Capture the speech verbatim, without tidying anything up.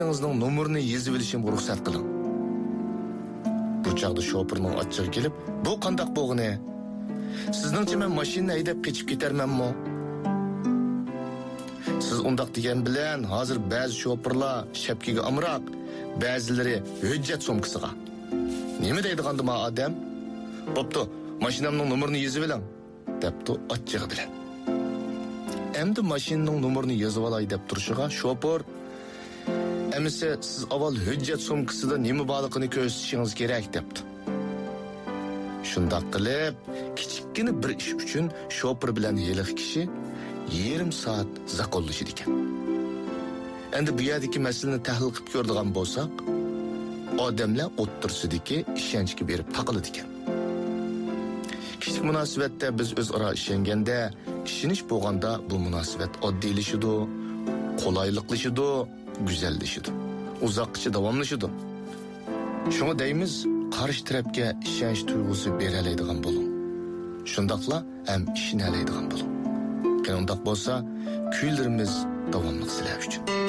mashinangizning nomerini yezib olishimga ruxsat qiling. Bu chaqda shofirning ochig'i kelib, "Bu qandoq bo'lg'ini? Sizningcha men mashinani haydab qochib ketarmanmi?" Siz undaq degan bilan hozir ba'zi shofirlar shapkiga amroq, ba'zilari hujjat sumkasiga. Nima deydiganda ma odam? "Bo'pti, mashinamning nomerini yezib oling," debdi ochig'i bilan. Endi mashinaning nomerini yozib olay deb turishiga shofir, "Emisi siz avval hujjat sumkasida nima borligini ko'rsatishingiz kerak," debdi. Shundaq qilib, kichikkina bir ish uchun shofir bilan heliq kishi yarim soat zakollashdi ekan. Endi bu yerdagi masalani tahlil qilib ko'radigan bo'lsak, odamlar o'ttirsidagi ishonchga berib taqiladi ekan. Kichik munosabatda biz o'zaro ishonganda, ishonish bo'lganda bu munosabat oddiylashadi, qulayliqlashadi, go'zallashadi, uzoqcha davomlashadi. Shunga deymiz, qarshi tarafga ishonch tuyg'usi beralaydigan bo'ling. Shundaqla ham ishonalaydigan bo'ling. Qanday bo'lsa, kuylarimiz davomli sizlar uchun.